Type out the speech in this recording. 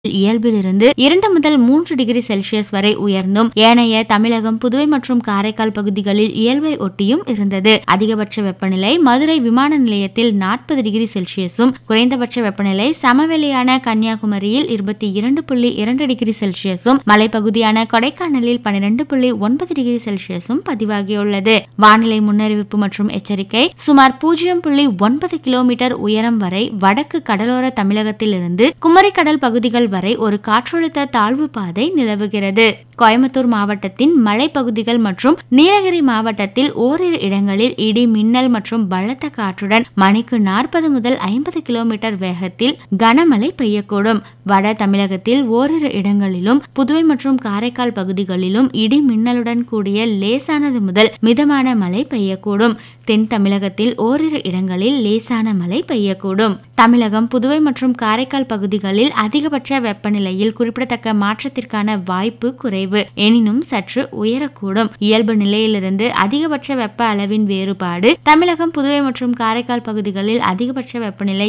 இயல்பிலிருந்து 2 முதல் 3 degree Celsius வரை உயர்ந்தும் ஏனைய தமிழகம், புதுவை மற்றும் காரைக்கால் பகுதிகளில் இயல்பை ஒட்டியும் இருந்தது. அதிகபட்ச வெப்பநிலை மதுரை விமான நிலையத்தில் 40 டிகிரி செல்சியஸும், குறைந்தபட்ச வெப்பநிலை சமவெளியான கன்னியாகுமரியில் 22.2 டிகிரி செல்சியஸும், மலைப்பகுதியான கொடைக்கானலில் 12.9 டிகிரி செல்சியஸும் பதிவாகியுள்ளது. வானிலை முன்னறிவிப்பு மற்றும் எச்சரிக்கை: சுமார் 0.9 கிலோமீட்டர் உயரம் வரை வடக்கு கடலோர தமிழகத்திலிருந்து குமரிக்கடல் பகுதிகள் வரை ஒரு காற்றழுத்த தாழ்வு பாதை நிலவுகிறது. கோயம்புத்தூர் மாவட்டத்தின் மலைப்பகுதிகள் மற்றும் நீலகிரி மாவட்டத்தில் ஓரிரு இடங்களில் இடி, மின்னல் மற்றும் பலத்த காற்றுடன் மணிக்கு 40 முதல் 50 கிலோமீட்டர் வேகத்தில் கனமழை பெய்யக்கூடும். வட தமிழகத்தில் ஓரிரு இடங்களிலும், புதுவை மற்றும் காரைக்கால் பகுதிகளிலும் இடி, மின்னலுடன் கூடிய லேசானது முதல் மிதமான மழை பெய்யக்கூடும். தென் தமிழகத்தில் ஓரிரு இடங்களில் லேசான மழை பெய்யக்கூடும். தமிழகம், புதுவை மற்றும் காரைக்கால் பகுதிகளில் அதிகபட்ச வெப்பநிலையில் குறிப்பிடத்தக்க மாற்றத்திற்கான வாய்ப்பு குறைவு, எனினும் சற்று உயரக்கூடும். இயல்பு நிலையிலிருந்து அதிகபட்ச வெப்ப அளவின் வேறுபாடு: தமிழகம், புதுவை மற்றும் காரைக்கால் பகுதிகளில் அதிகபட்ச வெப்பநிலை